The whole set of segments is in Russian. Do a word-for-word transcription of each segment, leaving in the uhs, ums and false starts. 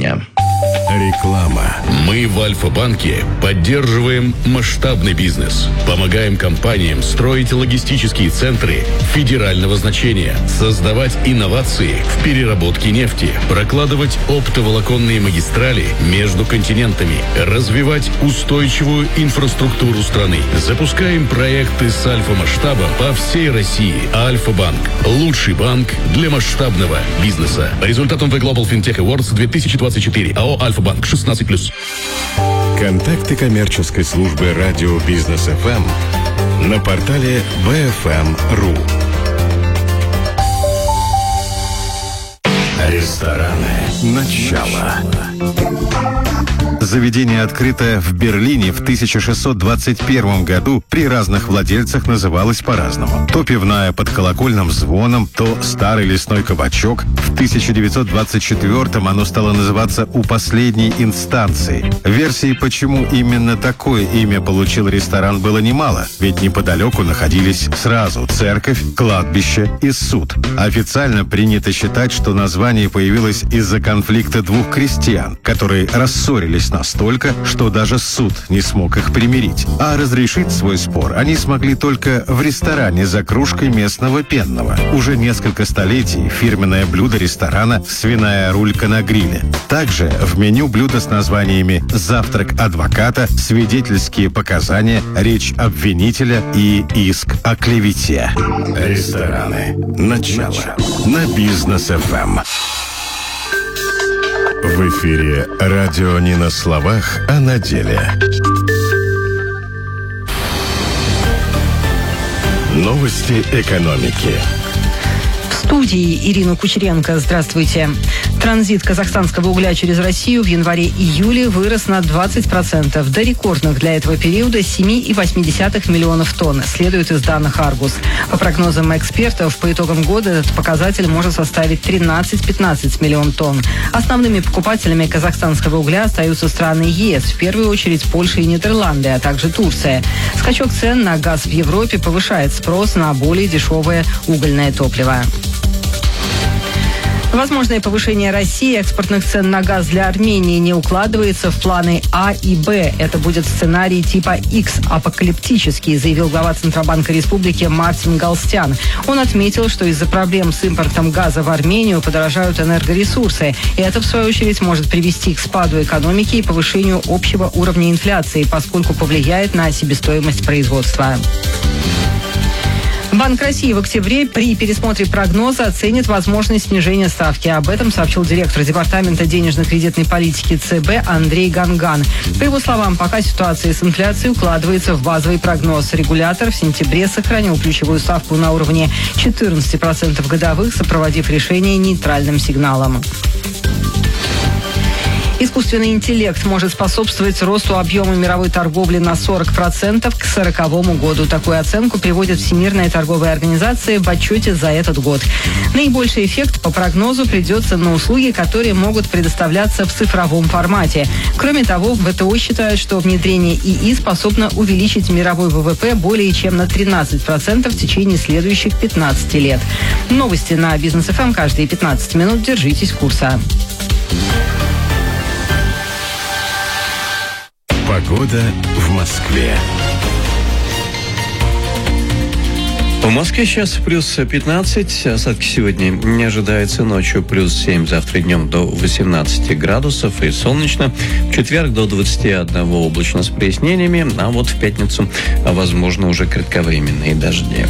дня. Реклама. Мы в Альфа-банке поддерживаем масштабный бизнес. Помогаем компаниям строить логистические центры федерального значения, создавать инновации в переработке нефти, прокладывать оптоволоконные магистрали между континентами, развивать устойчивую инфраструктуру страны. Запускаем проекты с альфа-масштабом по всей России. Альфа-банк. Лучший банк для масштабного бизнеса. По результатам The Global Fintech Awards две тысячи двадцать четыре. АО «Альфа-банк» шестнадцать плюс. Контакты коммерческой службы радио Бизнес эф эм на портале би эф эм точка ру. Рестораны. Начало. Заведение, открытое в Берлине в тысяча шестьсот двадцать первом году, при разных владельцах называлось по-разному. То пивная под колокольным звоном, то старый лесной кабачок. В тысяча девятьсот двадцать четвёртом оно стало называться «У последней инстанции». Версий, почему именно такое имя получил ресторан, было немало, ведь неподалеку находились сразу церковь, кладбище и суд. Официально принято считать, что название появилось из-за конфликта двух крестьян, которые рассорились настолько, что даже суд не смог их примирить. А разрешить свой спор они смогли только в ресторане за кружкой местного пенного. Уже несколько столетий фирменное блюдо ресторана – свиная рулька на гриле. Также в меню блюда с названиями «Завтрак адвоката», «Свидетельские показания», «Речь обвинителя» и «Иск о клевете». Рестораны. Начало. На Бизнес эф эм. В эфире радио не на словах, а на деле. Новости экономики. В студии Ирина Кучеренко. Здравствуйте. Транзит казахстанского угля через Россию в январе-июле вырос на двадцать процентов до рекордных для этого периода семь целых восемь десятых миллионов тонн, следует из данных «Аргус». По прогнозам экспертов, по итогам года этот показатель может составить тринадцать-пятнадцать миллионов тонн. Основными покупателями казахстанского угля остаются страны ЕС, в первую очередь Польша и Нидерланды, а также Турция. Скачок цен на газ в Европе повышает спрос на более дешевое угольное топливо. Возможное повышение России экспортных цен на газ для Армении не укладывается в планы А и Б. Это будет сценарий типа X, апокалиптический, заявил глава Центробанка Республики Мартин Галстян. Он отметил, что из-за проблем с импортом газа в Армению подорожают энергоресурсы. И это, в свою очередь, может привести к спаду экономики и повышению общего уровня инфляции, поскольку повлияет на себестоимость производства. Банк России в октябре при пересмотре прогноза оценит возможность снижения ставки. Об этом сообщил директор Департамента денежно-кредитной политики ЦБ Андрей Ганган. По его словам, пока ситуация с инфляцией укладывается в базовый прогноз. Регулятор в сентябре сохранил ключевую ставку на уровне четырнадцать процентов годовых, сопроводив решение нейтральным сигналом. Искусственный интеллект может способствовать росту объема мировой торговли на сорок процентов к сороковому году. Такую оценку приводит Всемирная торговая организация в отчете за этот год. Наибольший эффект по прогнозу придется на услуги, которые могут предоставляться в цифровом формате. Кроме того, в ВТО считают, что внедрение ИИ способно увеличить мировой ВВП более чем на тринадцать процентов в течение следующих пятнадцати лет. Новости на Бизнес эф эм каждые пятнадцать минут. Держитесь курса. Погода в Москве. В Москве сейчас плюс пятнадцать, осадки сегодня не ожидается, ночью плюс семь, завтра днем до восемнадцати градусов и солнечно. В четверг до двадцати одного облачно с прояснениями, а вот в пятницу, возможно, уже кратковременные дожди.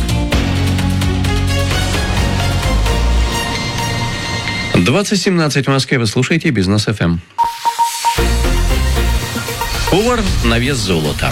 двадцать семнадцать в Москве, вы слушаете Бизнес эф эм. Повар на вес золота.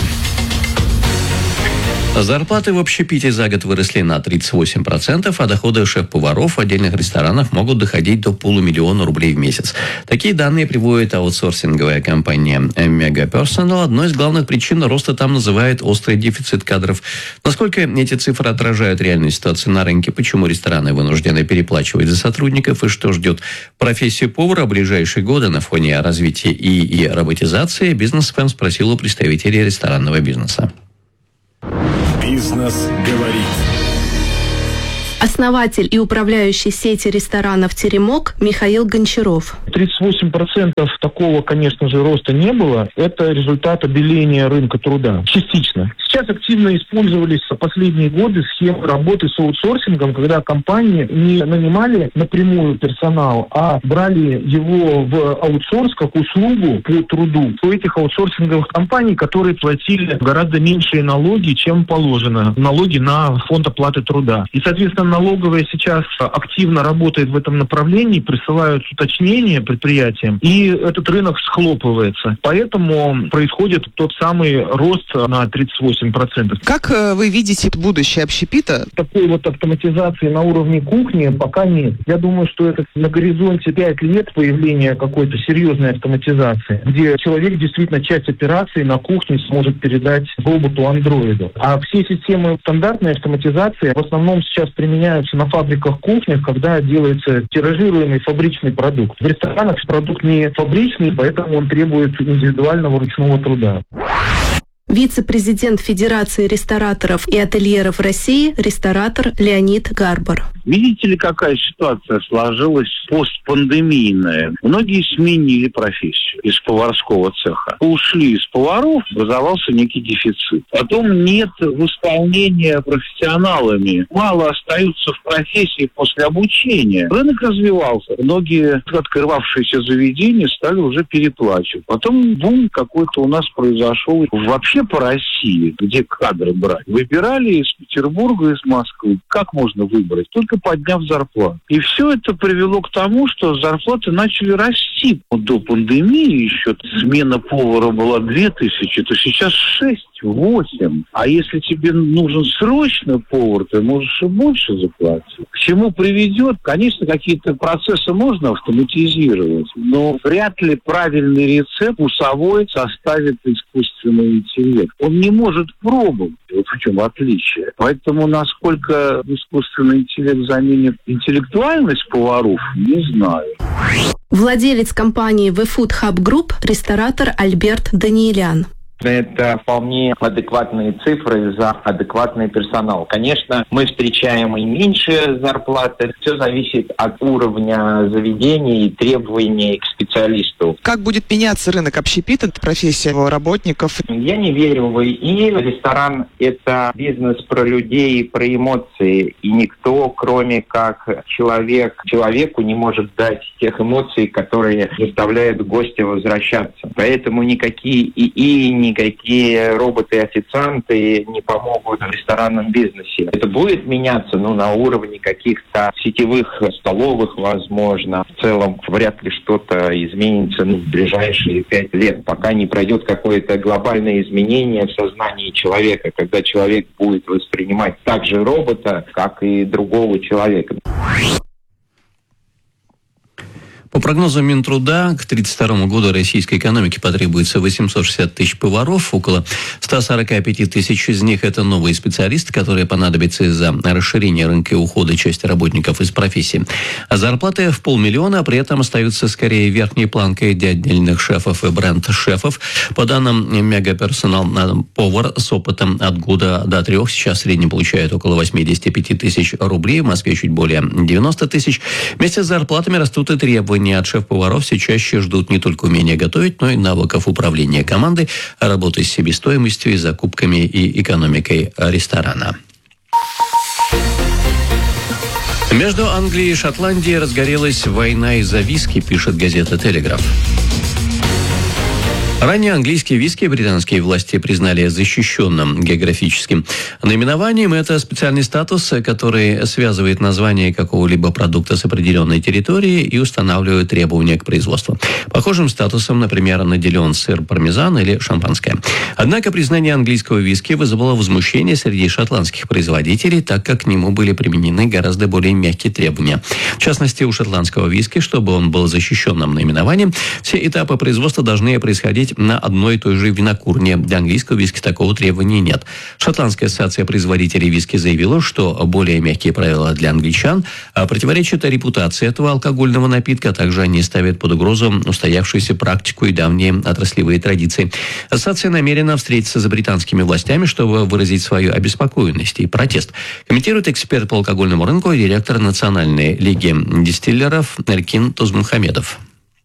Зарплаты в общепите за год выросли на тридцать восемь процентов, а доходы шеф-поваров в отдельных ресторанах могут доходить до полумиллиона рублей в месяц. Такие данные приводит аутсорсинговая компания Mega Personal. Одной из главных причин роста там называют острый дефицит кадров. Насколько эти цифры отражают реальную ситуацию на рынке, почему рестораны вынуждены переплачивать за сотрудников и что ждет профессию повара в ближайшие годы на фоне развития ИИ и роботизации, Бизнес эф эм спросил у представителей ресторанного бизнеса. Бизнес говорит. Основатель и управляющий сети ресторанов «Теремок» Михаил Гончаров. тридцать восемь процентов такого, конечно же, роста не было. Это результат обеления рынка труда. Частично. Сейчас активно использовались последние годы схемы работы с аутсорсингом, когда компании не нанимали напрямую персонал, а брали его в аутсорс как услугу по труду. У этих аутсорсинговых компаний, которые платили гораздо меньшие налоги, чем положено. Налоги на фонд оплаты труда. И, соответственно, налоговая сейчас активно работает в этом направлении, присылают уточнения предприятиям, и этот рынок схлопывается. Поэтому происходит тот самый рост на тридцать восемь процентов. Как вы видите будущее общепита? Такой вот автоматизации на уровне кухни пока нет. Я думаю, что это на горизонте пять лет появления какой-то серьезной автоматизации, где человек действительно часть операций на кухне сможет передать роботу-андроиду. А все системы стандартной автоматизации в основном сейчас применяются на фабриках-кухнях, когда делается тиражируемый фабричный продукт. В ресторанах продукт не фабричный, поэтому он требует индивидуального ручного труда. Вице-президент Федерации рестораторов и ательеров России, ресторатор Леонид Гарбар. Видите ли, какая ситуация сложилась постпандемийная? Многие сменили профессию из поварского цеха. Ушли из поваров, образовался некий дефицит. Потом нет восполнения профессионалами. Мало остаются в профессии после обучения. Рынок развивался. Многие открывавшиеся заведения стали уже переплачивать. Потом бум какой-то у нас произошел вообще по России, где кадры брать. Выбирали из Петербурга, из Москвы. Как можно выбрать? Только подняв зарплату. И все это привело к тому, что зарплаты начали расти. До пандемии еще смена повара была две тысячи, то сейчас шесть-восемь. А если тебе нужен срочно повар, ты можешь и больше заплатить. К чему приведет? Конечно, какие-то процессы можно автоматизировать, но вряд ли правильный рецепт вкусовой составит искусственный интеллект. Он не может пробовать. Вот в чем отличие. Поэтому насколько искусственный интеллект заменит интеллектуальность поваров, не знаю. Владелец компании ви фуд хаб Group, ресторатор Альберт Даниэлян. Это вполне адекватные цифры за адекватный персонал. Конечно, мы встречаем и меньшие зарплаты. Все зависит от уровня заведения и требований к специалисту. Как будет меняться рынок общепита, профессия работников? Я не верю в ИИ. Ресторан – это бизнес про людей, про эмоции. И никто, кроме как человек, человеку не может дать тех эмоций, которые заставляют гостя возвращаться. Поэтому никакие ИИ, никакие роботы-официанты не помогут в ресторанном бизнесе. Это будет меняться, ну, на уровне каких-то сетевых столовых, возможно. В целом, вряд ли что-то изменится ну, в ближайшие пять лет, пока не пройдет какое-то глобальное изменение в сознании человека, когда человек будет воспринимать так же робота, как и другого человека. По прогнозам Минтруда, к две тысячи тридцать второму году российской экономике потребуется восемьсот шестьдесят тысяч поваров, около сто сорок пять тысяч из них это новые специалисты, которые понадобятся из-за расширения рынка и ухода части работников из профессии. А зарплаты в полмиллиона, а при этом остаются скорее верхней планкой для отдельных шефов и бренд-шефов. По данным Мегаперсонал, повар с опытом от года до трех сейчас в среднем получает около восемьдесят пять тысяч рублей, в Москве чуть более девяносто тысяч. Вместе с зарплатами растут и требования. От шеф-поваров все чаще ждут не только умения готовить, но и навыков управления командой, работы с себестоимостью и закупками и экономикой ресторана. Между Англией и Шотландией разгорелась война из-за виски, пишет газета «Телеграф». Ранее английские виски британские власти признали защищенным географическим наименованием. Это специальный статус, который связывает название какого-либо продукта с определенной территорией и устанавливает требования к производству. Похожим статусом, например, наделен сыр пармезан или шампанское. Однако признание английского виски вызвало возмущение среди шотландских производителей, так как к нему были применены гораздо более мягкие требования. В частности, у шотландского виски, чтобы он был защищенным наименованием, все этапы производства должны происходить производить на одной и той же винокурне. Для английского виски такого требования нет. Шотландская ассоциация производителей виски заявила, что более мягкие правила для англичан противоречат репутации этого алкогольного напитка, а также они ставят под угрозу устоявшуюся практику и давние отраслевые традиции. Ассоциация намерена встретиться с британскими властями, чтобы выразить свою обеспокоенность и протест. Комментирует эксперт по алкогольному рынку и директор Национальной лиги дистиллеров Эркин Тузмухамедов.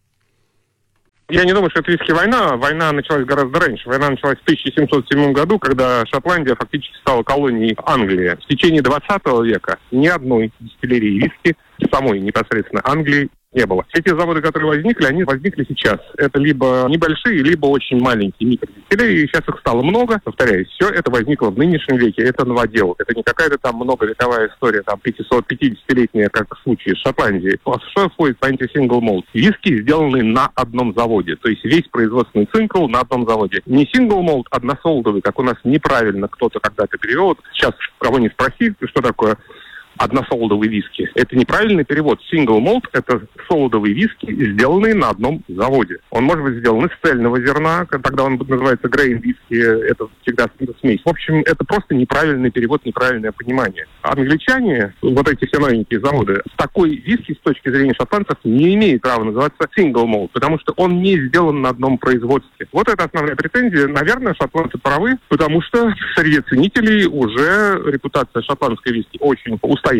Я не думаю, что это виски-война. Война началась гораздо раньше. Война началась в тысяча семьсот седьмом году, когда Шотландия фактически стала колонией Англии. В течение двадцатого века ни одной дистиллерии виски самой непосредственно Англии не было. Все те заводы, которые возникли, они возникли сейчас. Это либо небольшие, либо очень маленькие микродистиллерии. Сейчас их стало много. Повторяюсь, все это возникло в нынешнем веке. Это новодел. Это не какая-то там многовековая история, там пятисот-пятидесятилетняя, как в случае с Шотландией. Что входит в анти-сингл молд? Виски сделаны на одном заводе. То есть весь производственный цикл на одном заводе. Не сингл молд, односолдовый, как у нас неправильно кто-то когда-то перевел. Сейчас кого не спроси, что такое односолодовый виски. Это неправильный перевод. Single malt – это солодовые виски, сделанные на одном заводе. Он может быть сделан из цельного зерна, тогда он называется grain виски, это всегда смесь. В общем, это просто неправильный перевод, неправильное понимание. Англичане, вот эти все новенькие заводы, такой виски с точки зрения шотландцев не имеет права называться single malt, потому что он не сделан на одном производстве. Вот это основная претензия. Наверное, шотландцы правы, потому что среди ценителей уже репутация шотландской виски очень устоявшаяся,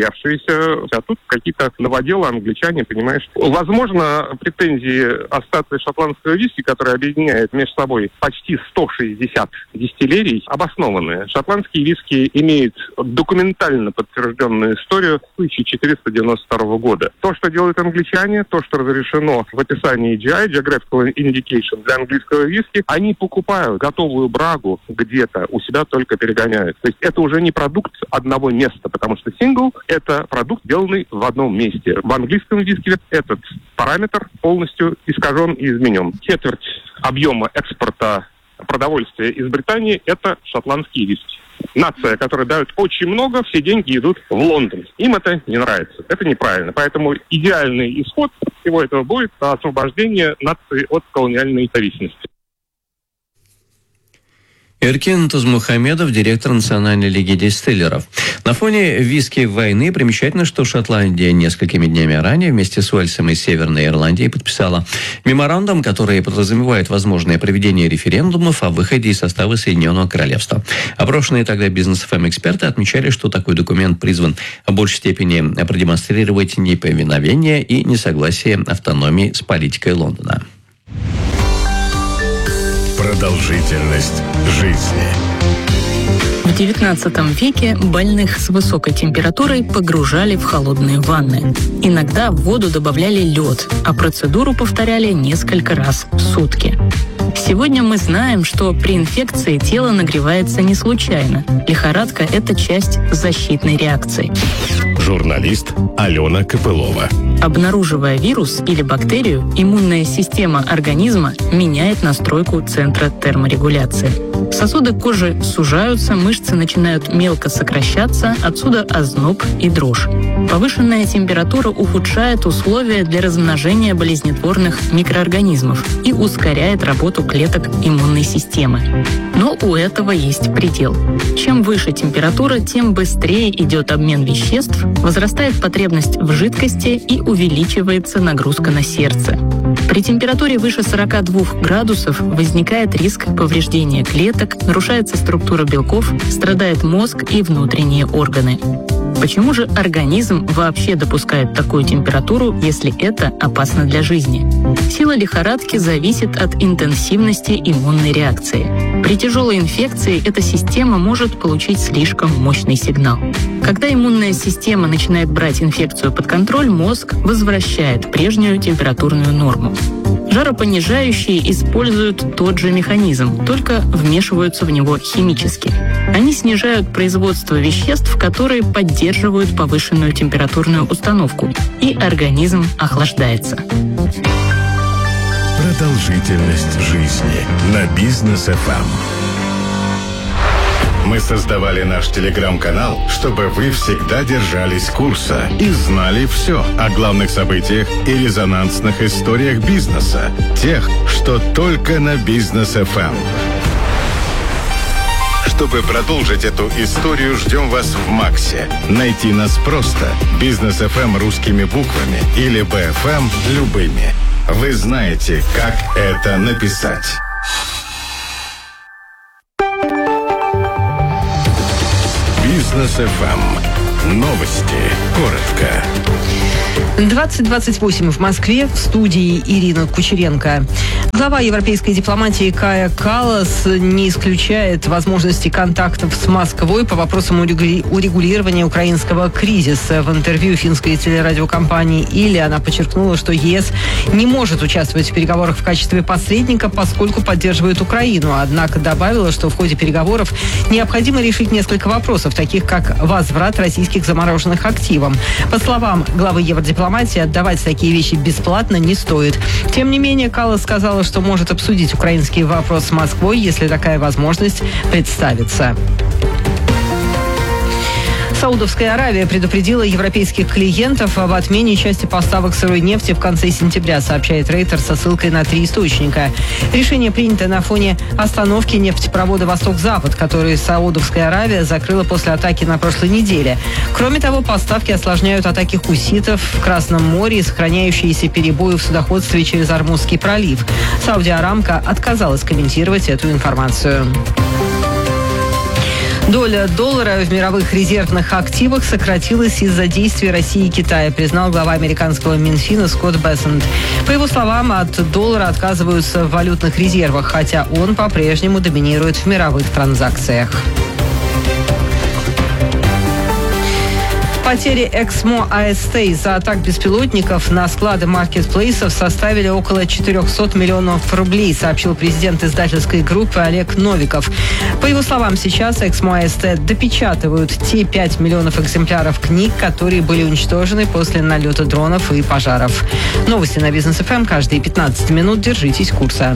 а тут какие-то новоделы, англичане, понимаешь. Возможно, претензии ассоциации шотландского виски, которая объединяет между собой почти сто шестьдесят дистиллерий, обоснованные. Шотландские виски имеют документально подтвержденную историю с тысяча четыреста девяносто второго года. То, что делают англичане, то, что разрешено в описании джи ай, Geographical Indication, для английского виски, они покупают готовую брагу где-то, у себя только перегоняют. То есть это уже не продукт одного места, потому что сингл – это продукт, сделанный в одном месте. В английском виске этот параметр полностью искажен и изменен. Четверть объема экспорта продовольствия из Британии – это шотландские виски. Нация, которая дает очень много, все деньги идут в Лондон. Им это не нравится. Это неправильно. Поэтому идеальный исход всего этого будет освобождение нации от колониальной зависимости. Эркин Тузмухамедов, директор Национальной лиги дистиллеров. На фоне виски войны примечательно, что Шотландия несколькими днями ранее вместе с Уэльсом и Северной Ирландией подписала меморандум, который подразумевает возможное проведение референдумов о выходе из состава Соединенного Королевства. Опрошенные тогда бизнес-эф эм-эксперты отмечали, что такой документ призван в большей степени продемонстрировать неповиновение и несогласие автономии с политикой Лондона. Продолжительность жизни. В девятнадцатом веке больных с высокой температурой погружали в холодные ванны. Иногда в воду добавляли лед, а процедуру повторяли несколько раз в сутки. Сегодня мы знаем, что при инфекции тело нагревается не случайно. Лихорадка – это часть защитной реакции. Журналист Алена Копылова. Обнаруживая вирус или бактерию, иммунная система организма меняет настройку центра терморегуляции. Сосуды кожи сужаются, мышцы начинают мелко сокращаться, отсюда озноб и дрожь. Повышенная температура ухудшает условия для размножения болезнетворных микроорганизмов и ускоряет работу клеток иммунной системы. Но у этого есть предел. Чем выше температура, тем быстрее идет обмен веществ, возрастает потребность в жидкости и увеличивается нагрузка на сердце. При температуре выше сорока двух градусов возникает риск повреждения клеток, нарушается структура белков, страдает мозг и внутренние органы. Почему же организм вообще допускает такую температуру, если это опасно для жизни? Сила лихорадки зависит от интенсивности иммунной реакции. При тяжелой инфекции эта система может получить слишком мощный сигнал. Когда иммунная система начинает брать инфекцию под контроль, мозг возвращает прежнюю температурную норму. Жаропонижающие используют тот же механизм, только вмешиваются в него химически. Они снижают производство веществ, которые поддерживают повышенную температурную установку, и организм охлаждается. Продолжительность жизни на Бизнес-эф эм. Мы создавали наш телеграм-канал, чтобы вы всегда держались курса и знали все о главных событиях и резонансных историях бизнеса. Тех, что только на Бизнес эф эм. Чтобы продолжить эту историю, ждем вас в Максе. Найти нас просто. Бизнес эф эм русскими буквами или би эф эм любыми. Вы знаете, как это написать. Бизнес эф эм. Новости. Коротко. двадцать двадцать восемь в Москве, в студии Ирина Кучеренко. Глава европейской дипломатии Кая Каллас не исключает возможности контактов с Москвой по вопросам урегулирования украинского кризиса. В интервью финской телерадиокомпании «Или» она подчеркнула, что ЕС не может участвовать в переговорах в качестве посредника, поскольку поддерживает Украину. Однако добавила, что в ходе переговоров необходимо решить несколько вопросов, таких как возврат российских замороженных активов. По словам главы Евродипломатии, отдавать такие вещи бесплатно не стоит. Тем не менее, Каллас сказала, что может обсудить украинский вопрос с Москвой, если такая возможность представится. Саудовская Аравия предупредила европейских клиентов об отмене части поставок сырой нефти в конце сентября, сообщает Рейтер со ссылкой на три источника. Решение принято на фоне остановки нефтепровода «Восток-Запад», который Саудовская Аравия закрыла после атаки на прошлой неделе. Кроме того, поставки осложняют атаки хуситов в Красном море и сохраняющиеся перебои в судоходстве через Ормузский пролив. Сауди Арамко отказалась комментировать эту информацию. Доля доллара в мировых резервных активах сократилась из-за действий России и Китая, признал глава американского Минфина Скотт Бессент. По его словам, от доллара отказываются в валютных резервах, хотя он по-прежнему доминирует в мировых транзакциях. Потери Эксмо АСТ из-за атак беспилотников на склады маркетплейсов составили около четыреста миллионов рублей, сообщил президент издательской группы Олег Новиков. По его словам, сейчас Эксмо АСТ допечатывают те пять миллионов экземпляров книг, которые были уничтожены после налета дронов и пожаров. Новости на Бизнес эф эм каждые пятнадцать минут. Держитесь курса.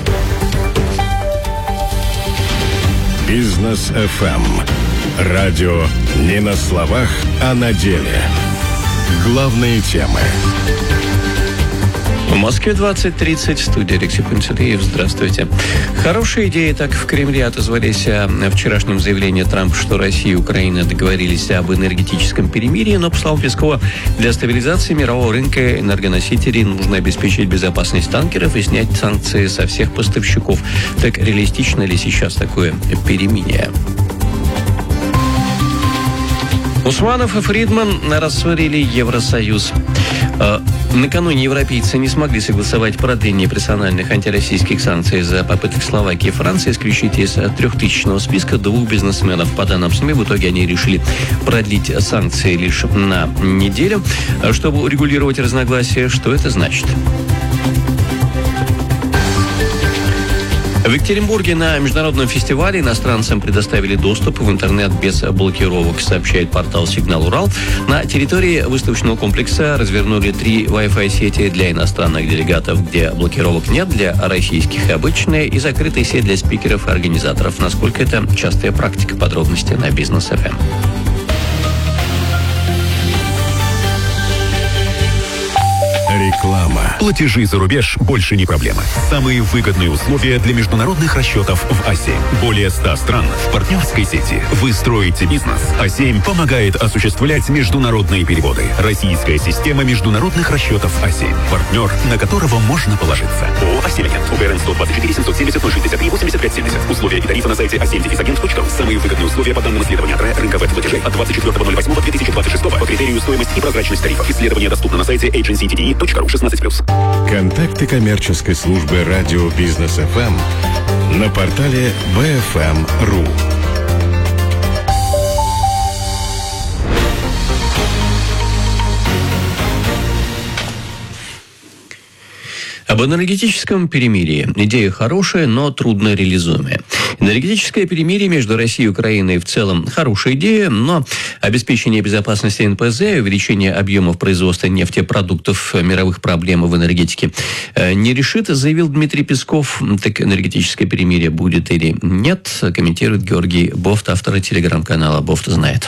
Бизнес эф эм. Радио не на словах, а на деле. Главные темы. В Москве двадцать тридцать. Студия Алексей Панцелеев. Здравствуйте. Хорошая идея. Так в Кремле отозвались о вчерашнем заявлении Трампа, что Россия и Украина договорились об энергетическом перемирии, но, по словам Пескова, для стабилизации мирового рынка энергоносителей нужно обеспечить безопасность танкеров и снять санкции со всех поставщиков. Так реалистично ли сейчас такое перемирие? Усманов и Фридман рассорили Евросоюз. Накануне европейцы не смогли согласовать продление персональных антироссийских санкций из-за попыток Словакии и Франции исключить из трехтысячного списка двух бизнесменов. По данным СМИ, в итоге они решили продлить санкции лишь на неделю, чтобы урегулировать разногласия. Что это значит? В Екатеринбурге на международном фестивале иностранцам предоставили доступ в интернет без блокировок, сообщает портал «Сигнал Урал». На территории выставочного комплекса развернули три Wi-Fi сети для иностранных делегатов, где блокировок нет, для российских обычная, и закрытая сеть для спикеров и организаторов. Насколько это частая практика? Подробности на Бизнес эф эм. Реклама. Платежи за рубеж больше не проблема. Самые выгодные условия для международных расчетов в а семь. Более ста стран в партнерской сети. Вы строите бизнес. а семь помогает осуществлять международные переводы. Российская система международных расчетов а семь. Партнер, на которого можно положиться. ООО «а семь Агент». УГРН сто двадцать четыре семьсот семьдесят ноль шестьдесят три восемьдесят пять семьдесят. Условия и тарифы на сайте а семь агент точка ру. Самые выгодные условия по данным исследования ТРЭ рынка веб-платежей от двадцать четвёртого ноль восьмого две тысячи двадцать шестого по критерию стоимость и прозрачность тарифов. Исследование доступно на сайте эйдженси ти ди и точка ру шестнадцать плюс. Контакты коммерческой службы радио Бизнес эф эм на портале би эф эм точка ру. Об энергетическом перемирии. Идея хорошая, но трудно реализуемая. Энергетическое перемирие между Россией и Украиной в целом хорошая идея, но обеспечение безопасности эн пэ зэ, увеличение объемов производства нефтепродуктов мировых проблем в энергетике не решит, заявил Дмитрий Песков. Так энергетическое перемирие будет или нет, комментирует Георгий Бофт, автор телеграм-канала «Бофт знает».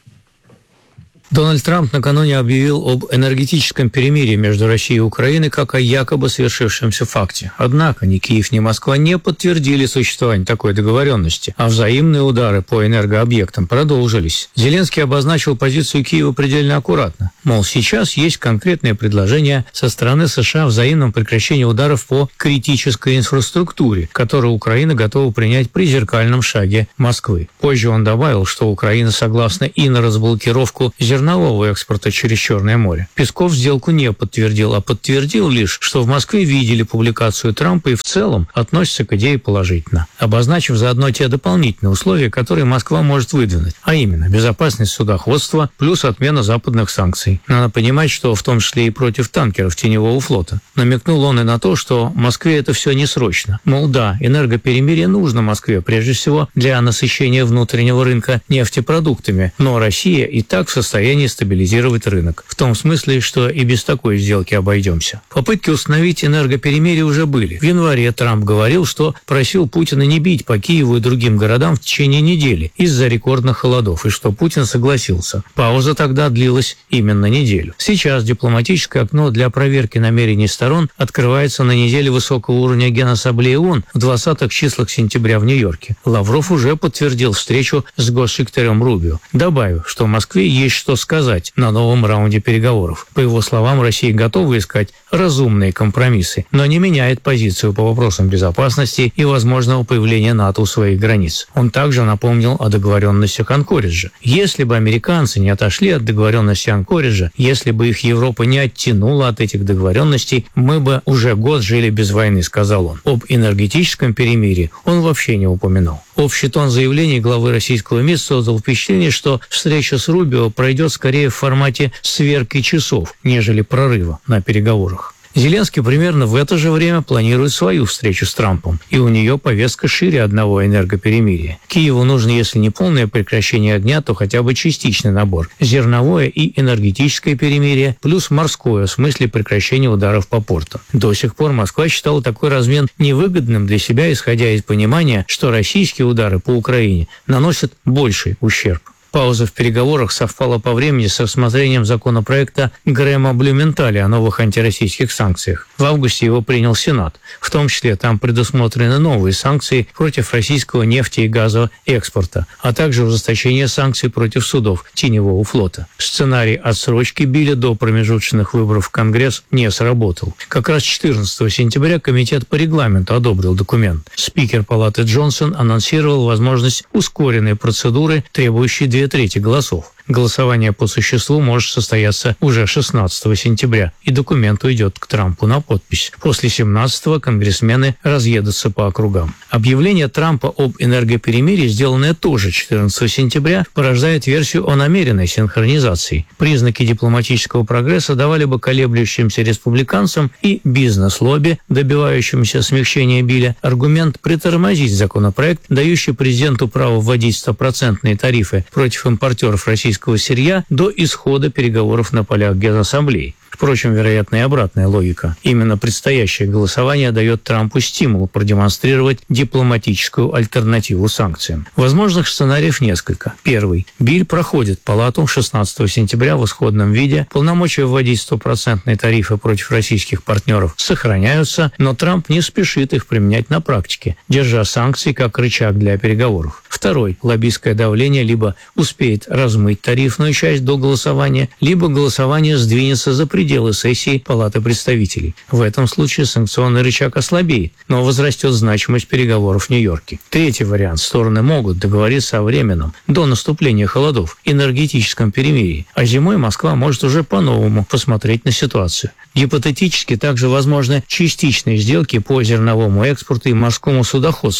Дональд Трамп накануне объявил об энергетическом перемирии между Россией и Украиной как о якобы свершившемся факте. Однако ни Киев, ни Москва не подтвердили существование такой договоренности, а взаимные удары по энергообъектам продолжились. Зеленский обозначил позицию Киева предельно аккуратно. Мол, сейчас есть конкретные предложения со стороны США о взаимном прекращении ударов по критической инфраструктуре, которую Украина готова принять при зеркальном шаге Москвы. Позже он добавил, что Украина согласна и на разблокировку зернового экспорта через Черное море. Песков сделку не подтвердил, а подтвердил лишь, что в Москве видели публикацию Трампа и в целом относятся к идее положительно, обозначив заодно те дополнительные условия, которые Москва может выдвинуть, а именно безопасность судоходства плюс отмена западных санкций. Надо понимать, что в том числе и против танкеров теневого флота. Намекнул он и на то, что Москве это все не срочно. Мол, да, энергоперемирие нужно Москве прежде всего для насыщения внутреннего рынка нефтепродуктами, но Россия и так в состоянии стабилизировать рынок. В том смысле, что и без такой сделки обойдемся. Попытки установить энергоперемирие уже были. В январе Трамп говорил, что просил Путина не бить по Киеву и другим городам в течение недели из-за рекордных холодов, и что Путин согласился. Пауза тогда длилась именно неделю. Сейчас дипломатическое окно для проверки намерений сторон открывается на неделе высокого уровня Генассамблеи ООН в двадцатых числах сентября в Нью-Йорке. Лавров уже подтвердил встречу с госсекретарем Рубио, добавив, что в Москве есть что сказать на новом раунде переговоров. По его словам, Россия готова искать разумные компромиссы, но не меняет позицию по вопросам безопасности и возможного появления НАТО у своих границ. Он также напомнил о договоренностях Анкориджа. Если бы американцы не отошли от договоренности Анкориджа, если бы их Европа не оттянула от этих договоренностей, мы бы уже год жили без войны, сказал он. Об энергетическом перемирии он вообще не упомянул. Общий тон заявлений главы российского МИД создал впечатление, что встреча с Рубио пройдет скорее в формате сверки часов, нежели прорыва на переговорах. Зеленский примерно в это же время планирует свою встречу с Трампом, и у нее повестка шире одного энергоперемирия. Киеву нужно, если не полное прекращение огня, то хотя бы частичный набор. Зерновое и энергетическое перемирие, плюс морское, в смысле прекращения ударов по портам. До сих пор Москва считала такой размен невыгодным для себя, исходя из понимания, что российские удары по Украине наносят больший ущерб. Пауза в переговорах совпала по времени с рассмотрением законопроекта Грэма Блюменталя о новых антироссийских санкциях. В августе его принял Сенат. В том числе там предусмотрены новые санкции против российского нефти и газового экспорта, а также ужесточение санкций против судов теневого флота. Сценарий отсрочки Билля до промежуточных выборов в Конгресс не сработал. Как раз четырнадцатого сентября Комитет по регламенту одобрил документ. Спикер Палаты Джонсон анонсировал возможность ускоренной процедуры, требующей две трети голосов. Голосование по существу может состояться уже шестнадцатого сентября, и документ уйдет к Трампу на подпись. После семнадцатого конгрессмены разъедутся по округам. Объявление Трампа об энергоперемирии, сделанное тоже четырнадцатого сентября, порождает версию о намеренной синхронизации. Признаки дипломатического прогресса давали бы колеблющимся республиканцам и бизнес-лобби, добивающимся смягчения Билля, аргумент притормозить законопроект, дающий президенту право вводить стопроцентные тарифы против импортеров российского сырья до исхода переговоров на полях Генассамблеи. Впрочем, вероятно, и обратная логика. Именно предстоящее голосование дает Трампу стимул продемонстрировать дипломатическую альтернативу санкциям. Возможных сценариев несколько. Первый. Биль проходит Палату шестнадцатого сентября в исходном виде. Полномочия вводить стопроцентные тарифы против российских партнеров сохраняются, но Трамп не спешит их применять на практике, держа санкции как рычаг для переговоров. Второй. Лоббистское давление либо успеет размыть тарифную часть до голосования, либо голосование сдвинется за пределы пределы сессии Палаты представителей. В этом случае санкционный рычаг ослабеет, но возрастет значимость переговоров в Нью-Йорке. Третий вариант. Стороны могут договориться о временном, до наступления холодов, энергетическом перемирии, а зимой Москва может уже по-новому посмотреть на ситуацию. Гипотетически также возможны частичные сделки по зерновому экспорту и морскому судоходству.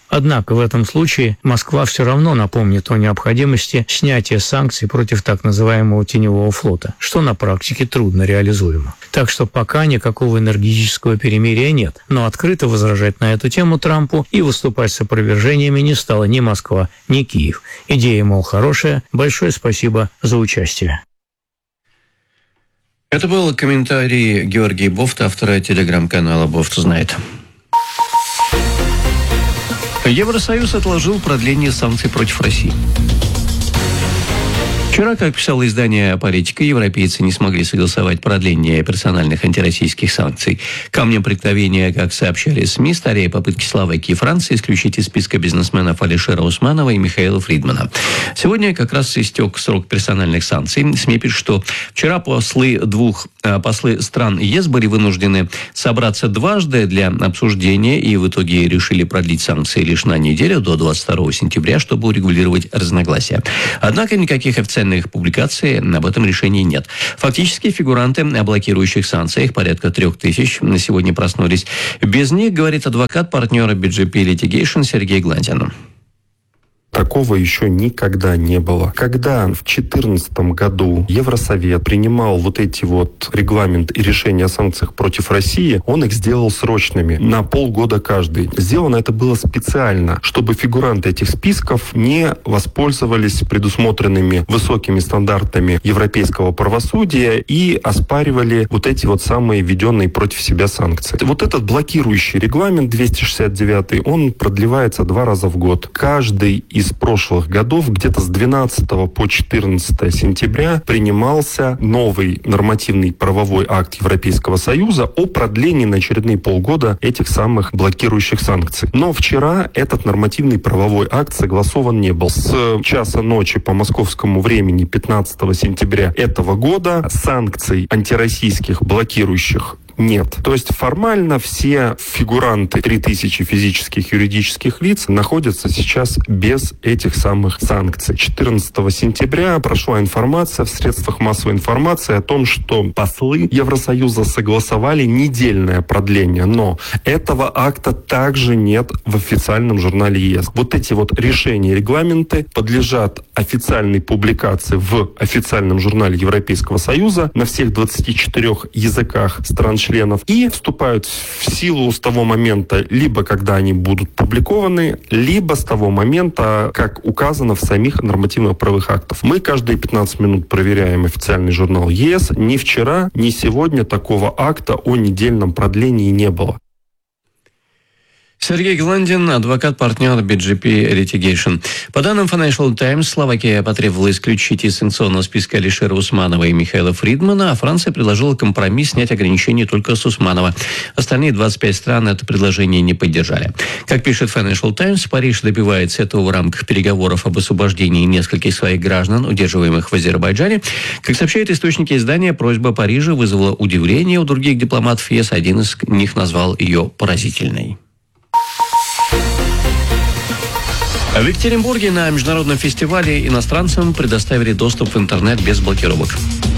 Однако в этом случае Москва все равно напомнит о необходимости снятия санкций против так называемого теневого флота, что на практике трудно реализуемо. Так что пока никакого энергетического перемирия нет. Но открыто возражать на эту тему Трампу и выступать с опровержениями не стала ни Москва, ни Киев. Идея, мол, хорошая. Большое спасибо за участие. Это был комментарий Георгия Бофта, автора телеграм-канала «Бофт знает». Евросоюз отложил продление санкций против России. Вчера, как писало издание «Политика», европейцы не смогли согласовать продление персональных антироссийских санкций. Камнем преткновения, как сообщали СМИ, стали попытки Словакии и Франции исключить из списка бизнесменов Алишера Усманова и Михаила Фридмана. Сегодня как раз истек срок персональных санкций. СМИ пишут, что вчера послы двух послы стран ЕС были вынуждены собраться дважды для обсуждения и в итоге решили продлить санкции лишь на неделю до двадцать второго сентября, чтобы урегулировать разногласия. Однако никаких официальных публикаций об этом решении нет. Фактически фигуранты о блокирующих санкциях, порядка трех тысяч, на сегодня проснулись. Без них, говорит адвокат партнера би джей пи Litigation Сергей Гландин. Такого еще никогда не было. Когда в две тысячи четырнадцатом году Евросовет принимал вот эти вот регламент и решения о санкциях против России, он их сделал срочными, на полгода каждый. Сделано это было специально, чтобы фигуранты этих списков не воспользовались предусмотренными высокими стандартами европейского правосудия и оспаривали вот эти вот самые введенные против себя санкции. Вот этот блокирующий регламент двести шестьдесят девятый, он продлевается два раза в год. Каждый из прошлых годов, где-то с двенадцатого по четырнадцатое сентября, принимался новый нормативный правовой акт Европейского Союза о продлении на очередные полгода этих самых блокирующих санкций. Но вчера этот нормативный правовой акт согласован не был. С часа ночи по московскому времени пятнадцатого сентября этого года санкций антироссийских блокирующих нет. То есть формально все фигуранты, три тысячи физических и юридических лиц, находятся сейчас без этих самых санкций. четырнадцатого сентября прошла информация в средствах массовой информации о том, что послы Евросоюза согласовали недельное продление, но этого акта также нет в официальном журнале ЕС. Вот эти вот решения и регламенты подлежат официальной публикации в официальном журнале Европейского Союза на всех двадцати четырёх языках стран членов и вступают в силу с того момента, либо когда они будут публикованы, либо с того момента, как указано в самих нормативных правовых актах. Мы каждые пятнадцать минут проверяем официальный журнал ЕС. Ни вчера, ни сегодня такого акта о недельном продлении не было. Сергей Гландин, адвокат-партнер би джей пи Litigation. По данным Financial Times, Словакия потребовала исключить из санкционного списка Алишера Усманова и Михаила Фридмана, а Франция предложила компромисс снять ограничения только с Усманова. Остальные двадцать пять стран это предложение не поддержали. Как пишет Financial Times, Париж добивается этого в рамках переговоров об освобождении нескольких своих граждан, удерживаемых в Азербайджане. Как сообщают источники издания, просьба Парижа вызвала удивление у других дипломатов ЕС. Один из них назвал ее поразительной. В Екатеринбурге на международном фестивале иностранцам предоставили доступ в интернет без блокировок.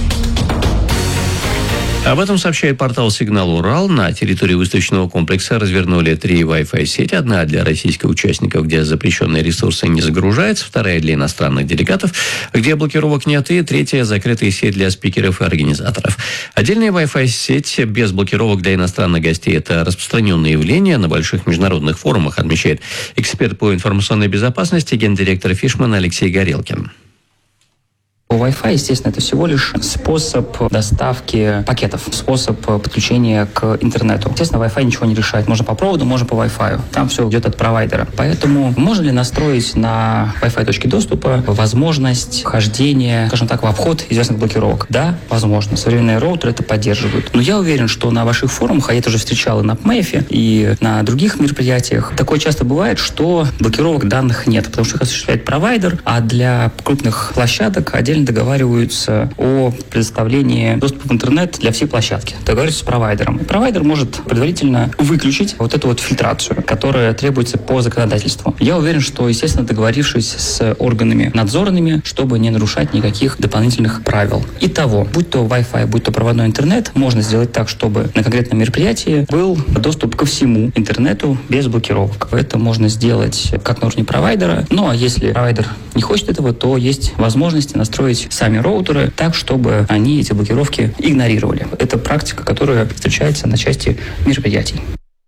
Об этом сообщает портал «Сигнал Урал». На территории выставочного комплекса развернули три Wi-Fi сети. Одна для российских участников, где запрещенные ресурсы не загружаются. Вторая для иностранных делегатов, где блокировок нет. И третья – закрытая сеть для спикеров и организаторов. Отдельная Wi-Fi сеть без блокировок для иностранных гостей – это распространенное явление на больших международных форумах, отмечает эксперт по информационной безопасности, гендиректор Фишман Алексей Горелкин. Wi-Fi, естественно, это всего лишь способ доставки пакетов, способ подключения к интернету. Естественно, Wi-Fi ничего не решает. Можно по проводу, можно по Wi-Fi. Там все идет от провайдера. Поэтому можно ли настроить на Wi-Fi точки доступа возможность вхождения, скажем так, в обход известных блокировок? Да, возможно. Современные роутеры это поддерживают. Но я уверен, что на ваших форумах, а я тоже встречал и на ПМЭФе, и на других мероприятиях, такое часто бывает, что блокировок данных нет, потому что их осуществляет провайдер, а для крупных площадок отдельно изначально договариваются о предоставлении доступа в интернет для всей площадки. Договариваются с провайдером. И провайдер может предварительно выключить вот эту вот фильтрацию, которая требуется по законодательству. Я уверен, что, естественно, договорившись с органами надзорными, чтобы не нарушать никаких дополнительных правил. Итого, будь то Wi-Fi, будь то проводной интернет, можно сделать так, чтобы на конкретном мероприятии был доступ ко всему интернету без блокировок. Это можно сделать как на уровне провайдера. Ну, а если провайдер не хочет этого, то есть возможности настроить сами роутеры так, чтобы они эти блокировки игнорировали. Это практика, которая встречается на части мероприятий.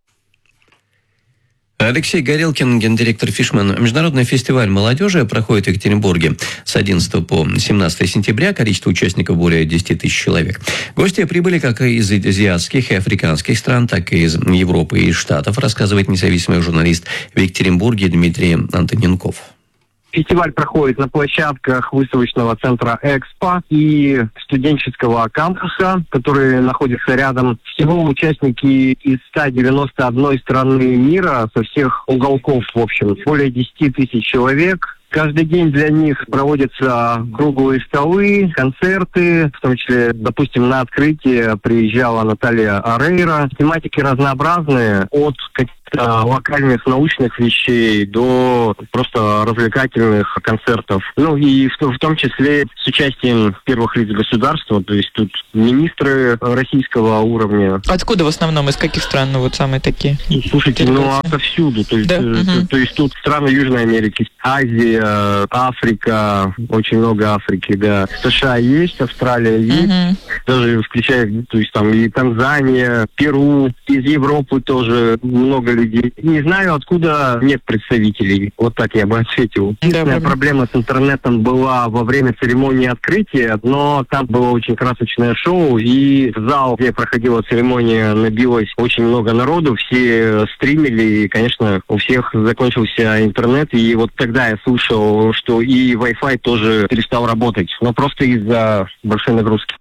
Алексей Горелкин, гендиректор Фишман. Международный фестиваль молодежи проходит в Екатеринбурге с одиннадцатого по семнадцатое сентября. Количество участников более десять тысяч человек. Гости прибыли как из азиатских и африканских стран, так и из Европы и Штатов, рассказывает независимый журналист в Екатеринбурге Дмитрий Антоненков. Фестиваль проходит на площадках выставочного центра «Экспо» и студенческого кампуса, который находится рядом. Всего участники из ста девяноста одной страны мира, со всех уголков, в общем, более десяти тысяч человек. Каждый день для них проводятся круглые столы, концерты, в том числе, допустим, на открытие приезжала Наталья Орейро. Тематики разнообразные, от каких-то локальных научных вещей до просто развлекательных концертов. Ну и в, в том числе с участием первых лиц государства, то есть тут министры российского уровня. Откуда в основном, из каких стран, ну вот самые такие? Слушайте, ну отовсюду, то есть, да? то, угу. то есть тут страны Южной Америки, Азия, Африка, очень много Африки, да. США есть, Австралия есть, uh-huh. даже включая, то есть там и Танзания, Перу, из Европы тоже много людей. Не знаю, откуда нет представителей. Вот так я бы ответил. Единственная да, проблема с интернетом была во время церемонии открытия, но там было очень красочное шоу, и в зал, где проходила церемония, набилось очень много народу, все стримили, и, конечно, у всех закончился интернет, и вот тогда я слышал, что и Wi-Fi тоже перестал работать, но просто из-за большой нагрузки.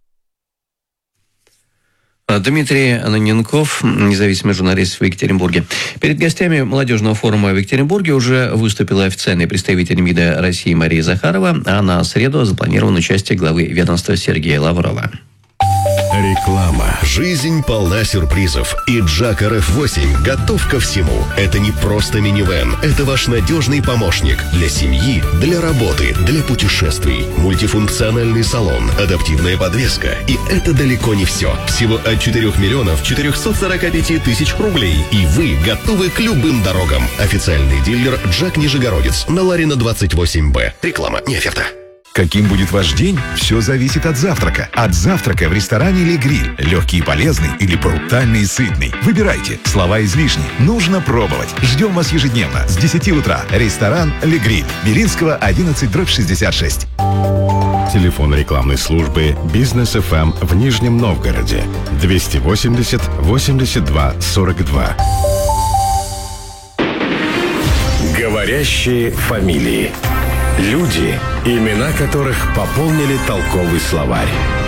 Дмитрий Аноненков, независимый журналист в Екатеринбурге. Перед гостями молодежного форума в Екатеринбурге уже выступила официальный представитель МИДа России Мария Захарова, а на среду запланировано участие главы ведомства Сергея Лаврова. Реклама. Жизнь полна сюрпризов, и Джак эр эф восемь готов ко всему. Это не просто минивэн, это ваш надежный помощник для семьи, для работы, для путешествий. Мультифункциональный салон, адаптивная подвеска. И это далеко не все. Всего от четырёх миллионов четырёхсот сорока пяти тысяч рублей. И вы готовы к любым дорогам. Официальный дилер Джак Нижегородец на Ларина двадцать восемь Б. Реклама, не оферта. Каким будет ваш день? Все зависит от завтрака. От завтрака в ресторане «Ле Гриль». Легкий и полезный или брутальный и сытный. Выбирайте. Слова излишни. Нужно пробовать. Ждем вас ежедневно с десяти утра. Ресторан «Ле Гриль». Белинского, одиннадцать, дробь шестьдесят шесть. Телефон рекламной службы «Бизнес эф эм» в Нижнем Новгороде. двести восемьдесят восемьдесят два сорок два. Говорящие фамилии. Люди, имена которых пополнили толковый словарь.